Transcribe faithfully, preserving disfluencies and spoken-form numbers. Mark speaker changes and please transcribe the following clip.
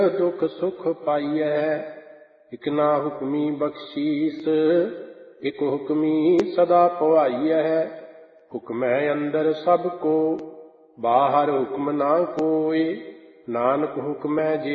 Speaker 1: दुख सुख पाइयै। इक ना हुक्मी बख्शीस इक हुक्मी सदा पवाइयै। हुक्मै अंदर सब को बाहर हुक्म ना कोय। नानक हुक्मै